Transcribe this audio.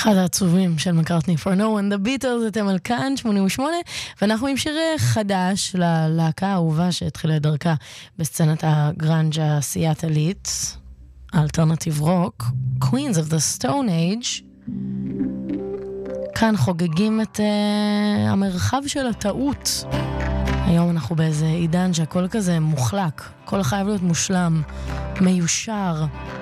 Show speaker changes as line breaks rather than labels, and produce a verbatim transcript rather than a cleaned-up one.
אחד העצובים של מקארטני For No One, The Beatles, אתם על כאן שמונים ושמונה, ואנחנו עם שיר חדש ללהקה האהובה שהתחילה את דרכה בסצנת הגרנג' הסיאטלית, האלטרנטיב רוק, Queens of the Stone Age. כאן חוגגים את uh, המרחב של הטעות. היום אנחנו באיזה עידן שהכל כזה מוחלק, הכל חייב להיות מושלם, מיושר.